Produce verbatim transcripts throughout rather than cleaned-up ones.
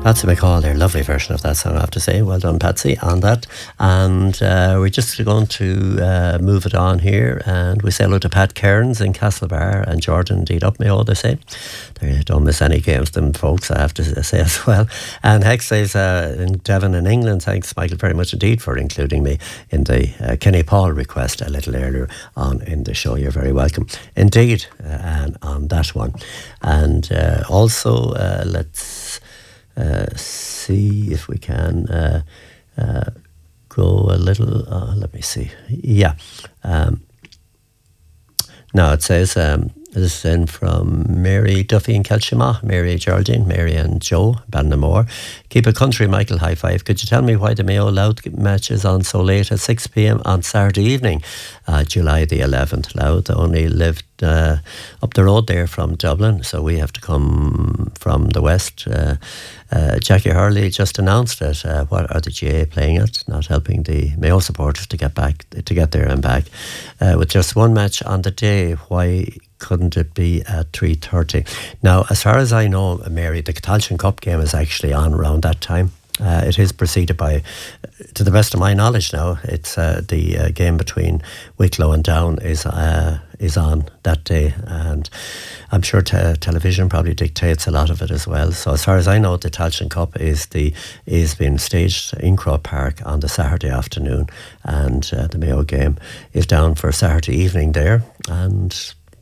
Patsy McCall there, lovely version of that song, I have to say. Well done, Patsy, on that. And uh, we're just going to uh, move it on here, and we say hello to Pat Cairns in Castlebar and Jordan indeed up Mayo, they say. They don't miss any games, them folks, I have to say as well. And Hex says uh, in Devon in England, thanks Michael very much indeed for including me in the uh, Kenny Paul request a little earlier on in the show. You're very welcome indeed, uh, and on that one. And uh, also uh, let's Uh, see if we can uh, uh, go a little, uh, let me see, yeah. Um, now it says, um, this is in from Mary Duffy in Kelshima, Mary Geraldine, Mary and Joe, Bannamore. Keep it country, Michael, high five. Could you tell me why the Mayo Louth match is on so late at six p.m. on Saturday evening, uh, July the eleventh? Louth only lived uh, up the road there from Dublin, so we have to come from the west. Uh, uh, Jackie Hurley just announced it. Uh, what are the G A A playing at? Not helping the Mayo supporters to get back, to get there and back. Uh, with just one match on the day, why couldn't it be at three thirty? Now, as far as I know, Mary, the Catalan Cup game is actually on around that time. Uh, it is preceded by, to the best of my knowledge now, it's uh, the uh, game between Wicklow and Down is uh, is on that day, and I'm sure te- television probably dictates a lot of it as well. So as far as I know, the Tailteann Cup is the is being staged in Croke Park on the Saturday afternoon, and uh, the Mayo game is down for Saturday evening there. And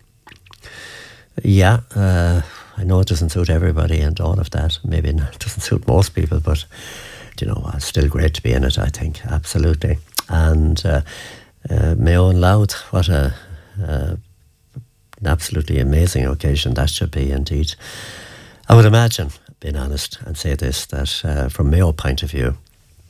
yeah, uh, I know it doesn't suit everybody and all of that. Maybe it doesn't suit most people, but you know, it's still great to be in it, I think, absolutely. And uh, uh, Mayo and Louth, what a uh, an absolutely amazing occasion that should be indeed. I would imagine, being honest, and say this, that uh, from Mayo point of view,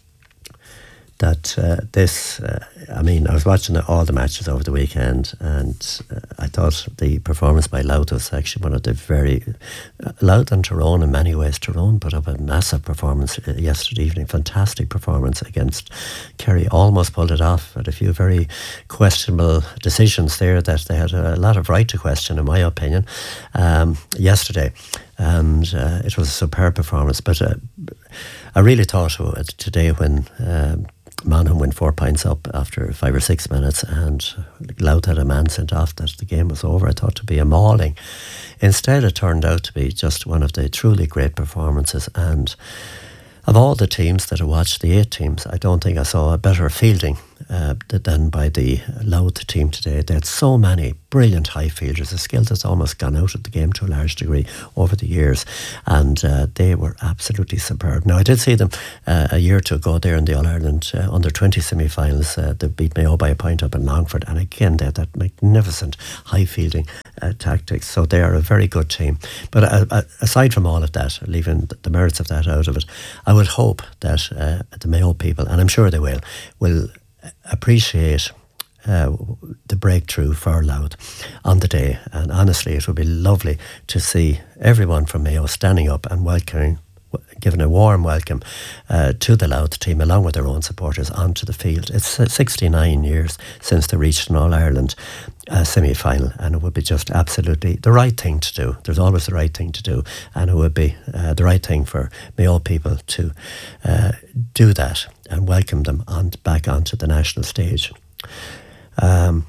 that uh, this, uh, I mean, I was watching all the matches over the weekend, and uh, I thought the performance by Louth was actually one of the very, uh, Louth and Tyrone in many ways. Tyrone put up a massive performance uh, yesterday evening, fantastic performance against Kerry, almost pulled it off, but a few very questionable decisions there that they had a lot of right to question, in my opinion, um, yesterday. And uh, it was a superb performance, but uh, I really thought uh, today when um, Monaghan went four points up after five or six minutes, and Louth had a man sent off, that the game was over. I thought to be a mauling. Instead, it turned out to be just one of the truly great performances. And of all the teams that I watched, the eight teams, I don't think I saw a better fielding uh, than by the Louth team today. They had so many brilliant high fielders, a skill that's almost gone out of the game to a large degree over the years, and uh, they were absolutely superb. Now, I did see them uh, a year or two ago there in the All-Ireland uh, under twenty semi-finals. Uh, they beat Mayo by a point up in Longford, and again they had that magnificent high fielding uh, tactics, so they are a very good team. But uh, uh, aside from all of that, leaving the merits of that out of it, I would hope that uh, the Mayo people, and I'm sure they will, will appreciate uh, the breakthrough for Louth on the day. And honestly, it would be lovely to see everyone from Mayo standing up and welcoming, giving a warm welcome uh, to the Louth team along with their own supporters onto the field. It's uh, sixty-nine years since they reached an All-Ireland uh, semi-final, and it would be just absolutely the right thing to do. There's always the right thing to do, and it would be uh, the right thing for Mayo people to uh, do that and welcome them on back onto the national stage. Um,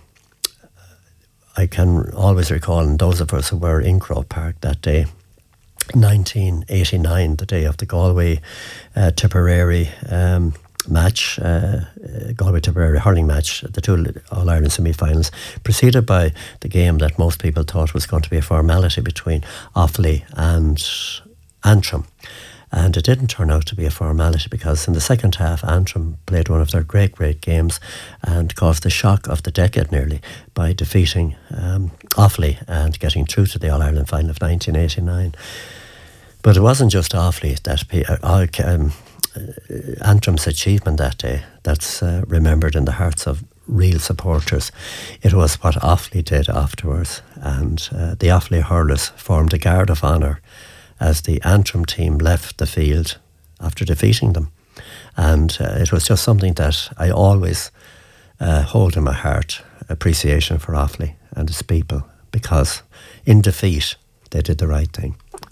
I can always recall, and those of us who were in Croke Park that day, nineteen eighty-nine, the day of the Galway uh, Tipperary um, match, uh, Galway Tipperary hurling match, the two All-Ireland semi-finals, preceded by the game that most people thought was going to be a formality between Offaly and Antrim. And it didn't turn out to be a formality, because in the second half Antrim played one of their great, great games and caused the shock of the decade nearly by defeating um, Offaly and getting through to the All-Ireland final of nineteen eighty-nine. But it wasn't just Offaly that uh, um, Antrim's achievement that day that's uh, remembered in the hearts of real supporters. It was what Offaly did afterwards, and uh, the Offaly hurlers formed a guard of honour as the Antrim team left the field after defeating them. And uh, it was just something that I always uh, hold in my heart, appreciation for Offaly and its people, because in defeat they did the right thing.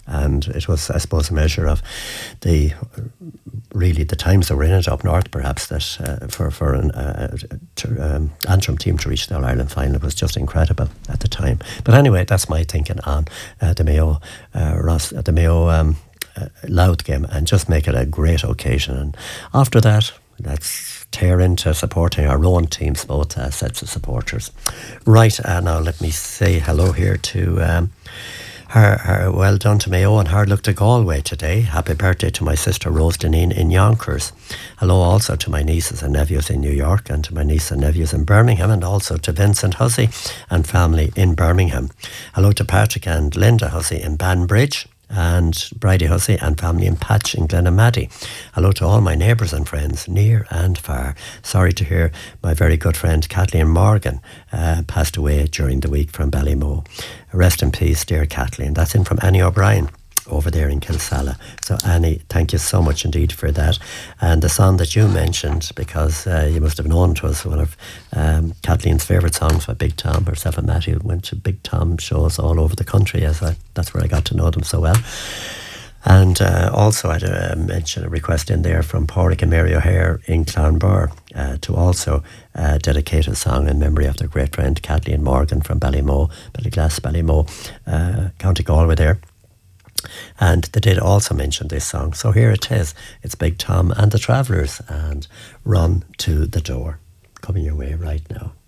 And it was, I suppose, a measure of the really the times that were in it up north, perhaps, that uh, for, for an uh, to, um, Antrim team to reach the All-Ireland final was just incredible at the time. But anyway, that's my thinking on uh, the Mayo uh, Ross, uh, the Mayo um, uh, Louth game, and just make it a great occasion. And after that, let's tear into supporting our own teams, both uh, sets of supporters. Right, uh, now let me say hello here to um, her, her, well done to Mayo and hard luck to Galway today. Happy birthday to my sister Rose Deneen in Yonkers. Hello also to my nieces and nephews in New York, and to my nieces and nephews in Birmingham, and also to Vincent Hussey and family in Birmingham. Hello to Patrick and Linda Hussey in Banbridge, and Bridie Hussey and family in Patch in Glenamaddy. Hello to all my neighbours and friends, near and far. Sorry to hear my very good friend Kathleen Morgan uh, passed away during the week from Ballymoe. Rest in peace, dear Kathleen. That's in from Annie O'Brien over there in Kilsalla. So Annie, thank you so much indeed for that. And the song that you mentioned, because uh, you must have known it was one of um, Kathleen's favourite songs by Big Tom. Herself and Matthew went to Big Tom shows all over the country, as I, that's where I got to know them so well. And uh, also I'd uh, mention a request in there from Pádraig and Mary O'Hare in Clonbur uh, to also uh, dedicate a song in memory of their great friend Kathleen Morgan from Ballymoe, Ballyglass, Ballymoe, uh, County Galway there. And they did also mention this song. So here it is. It's Big Tom and the Travellers and Run to the Door. Coming your way right now.